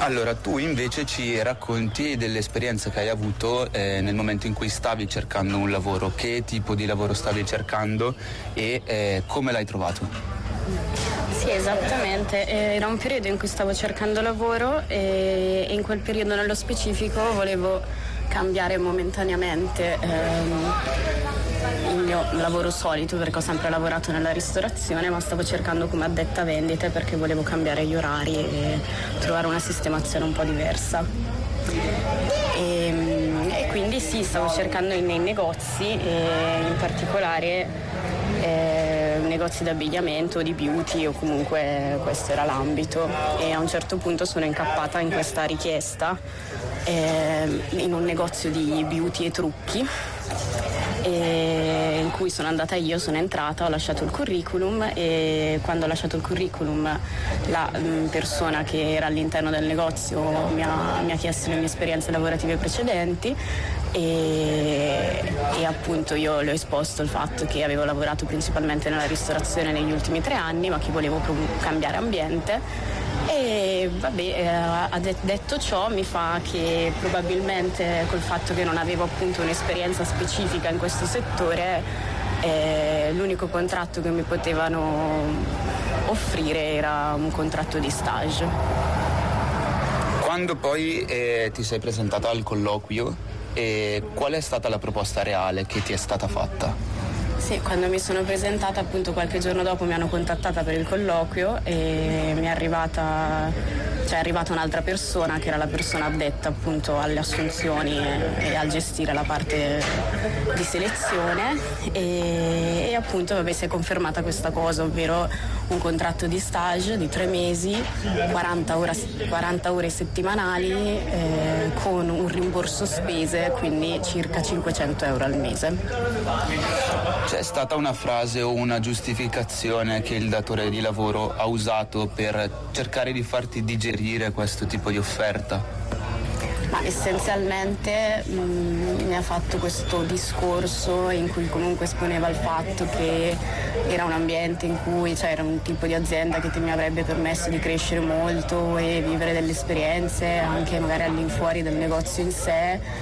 Allora, tu invece ci racconti delle esperienze che hai avuto nel momento in cui stavi cercando un lavoro. Che tipo di lavoro stavi cercando e come l'hai trovato? Sì, esattamente. Era un periodo in cui stavo cercando lavoro e in quel periodo nello specifico volevo cambiare momentaneamente il mio lavoro solito, perché ho sempre lavorato nella ristorazione, ma stavo cercando come addetta vendite perché volevo cambiare gli orari e trovare una sistemazione un po' diversa. E quindi sì, stavo cercando nei negozi, in particolare negozi d'abbigliamento, di beauty, o comunque questo era l'ambito, e a un certo punto sono incappata in questa richiesta in un negozio di beauty e trucchi, in cui sono andata io, sono entrata, ho lasciato il curriculum, e quando ho lasciato il curriculum la persona che era all'interno del negozio mi ha chiesto le mie esperienze lavorative precedenti e appunto io le ho esposto il fatto che avevo lavorato principalmente nella ristorazione negli ultimi 3 anni, ma che volevo cambiare ambiente. E vabbè, detto ciò, mi fa che probabilmente col fatto che non avevo appunto un'esperienza specifica in questo settore, l'unico contratto che mi potevano offrire era un contratto di stage. Quando poi ti sei presentata al colloquio, qual è stata la proposta reale che ti è stata fatta? Sì, quando mi sono presentata, appunto qualche giorno dopo mi hanno contattata per il colloquio e è arrivata un'altra persona che era la persona addetta appunto alle assunzioni e a gestire la parte di selezione, e appunto si è confermata questa cosa, ovvero un contratto di stage di 3 mesi, 40 ore settimanali, con un rimborso spese, quindi circa 500 euro al mese. C'è stata una frase o una giustificazione che il datore di lavoro ha usato per cercare di farti digerire questo tipo di offerta? Ma essenzialmente mi ha fatto questo discorso in cui comunque esponeva il fatto che era un ambiente in cui era un tipo di azienda che mi avrebbe permesso di crescere molto e vivere delle esperienze anche magari all'infuori del negozio in sé,